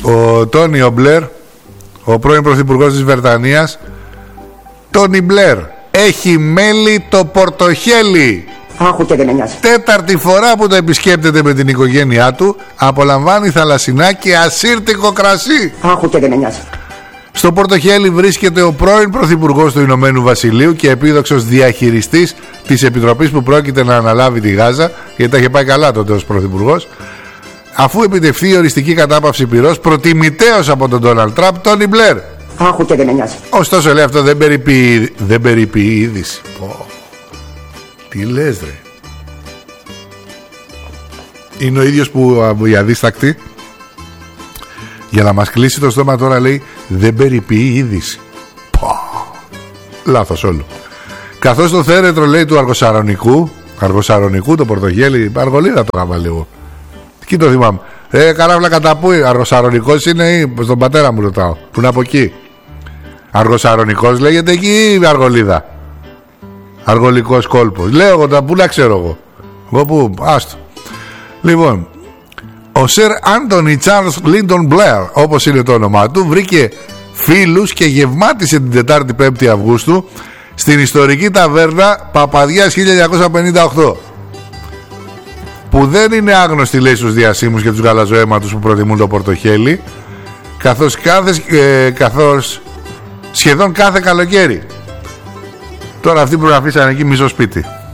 ο Τόνι ο Μπλερ, ο πρώην πρωθυπουργός της Βρετανίας, Τόνι Μπλερ, έχει μέλι το πορτοχέλι. Άχου και δεν με νοιάζει. Τέταρτη φορά που το επισκέπτεται με την οικογένειά του, απολαμβάνει θαλασσινά και ασύρτικο κρασί. Άχου και δεν με νοιάζει. Στο πορτοχέλι βρίσκεται ο πρώην πρωθυπουργός του Ηνωμένου Βασιλείου και επίδοξος διαχειριστής της επιτροπής που πρόκειται να αναλάβει τη Γάζα, γιατί τα είχε πάει καλά τότε ως πρωθυπουργός, αφού επιτευχθεί η οριστική κατάπαυση πυρός, προτιμητέως από τον Ντόναλντ Τραμπ, Τόνι Μπλερ. Άχου και δεν με νοιάζει. Ωστόσο, λέει, αυτό δεν περιποιεί είδηση. Τι λες, ρε? Είναι ο ίδιος που η αδίστακτη, για να μας κλείσει το στόμα τώρα, λέει, δεν περιποιεί είδηση. Λάθος όλο. Καθώς το θέρετρο, λέει, του Αργοσαρονικού, το πορτογέλι, Αργολίδα το γάμα λίγο. Εκεί το θυμάμαι. Καράβλα κατά πού, Αργοσαρονικός είναι ή στον πατέρα μου ρωτάω, που είναι από εκεί. Αργοσαρονικός λέγεται εκεί ή Αργολίδα? Αργολικός κόλπος. Λέω εγώ, πού να ξέρω εγώ. Εγώ που, άστο. Λοιπόν, ο Σερ Άντονι Τσάρλς Λίντον Μπλερ, όπως είναι το όνομά του, βρήκε φίλους και γευμάτισε την Τετάρτη 5η Αυγούστου στην ιστορική ταβέρνα Παπαδιάς 1958, που δεν είναι άγνωστη, λέει, στους διασύμους και τους γαλαζοαίματους που προτιμούν το πορτοχέλι, καθώς σχεδόν κάθε καλοκαίρι. Τώρα αυτοί που αφήσαν εκεί μισό σπίτι.